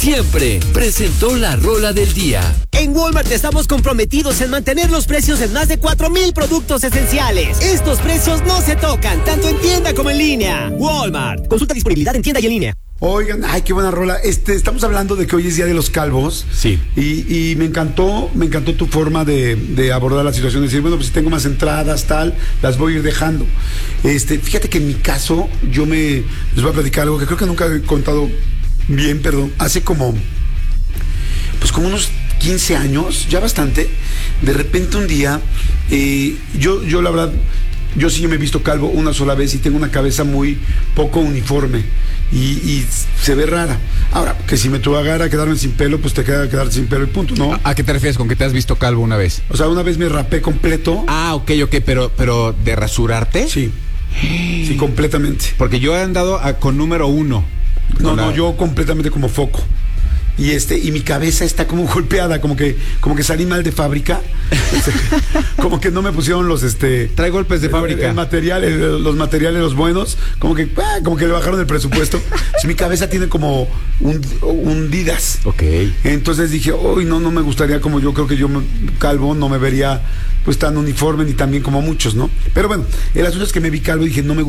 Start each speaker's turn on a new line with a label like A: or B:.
A: Siempre presentó la rola del día.
B: En Walmart estamos comprometidos en mantener los precios en más de 4,000 productos esenciales. Estos precios no se tocan, tanto en tienda como en línea. Walmart. Consulta disponibilidad en tienda y en línea.
C: Oigan, ay, qué buena rola. Estamos hablando de que hoy es Día de los Calvos.
D: Sí.
C: Y me encantó tu forma de abordar la situación. De decir, bueno, pues si tengo más entradas, tal, las voy a ir dejando. Fíjate que en mi caso, les voy a platicar algo que creo que nunca he contado bien, perdón. Hace como unos 15 años, ya bastante. De repente un día, yo la verdad, yo sí me he visto calvo una sola vez y tengo una cabeza muy poco uniforme y se ve rara. Ahora, que si me tuviera a quedarme sin pelo, pues te queda quedar sin pelo y punto, ¿no?
D: ¿A qué te refieres con que te has visto calvo una vez?
C: O sea, una vez me rapé completo.
D: Ah, ok, pero ¿de rasurarte?
C: Sí, sí, completamente.
D: Porque yo he andado con número 1.
C: No, yo completamente como foco. Y mi cabeza está como golpeada, como que salí mal de fábrica. Como que no me pusieron los
D: Trae golpes de fábrica.
C: Los materiales, los buenos, como que le bajaron el presupuesto. Mi cabeza tiene como hundidas.
D: Ok.
C: Entonces dije, hoy no me gustaría, como yo creo que calvo no me vería pues tan uniforme ni tan bien como muchos, ¿no? Pero bueno, el asunto es que me vi calvo y dije, no me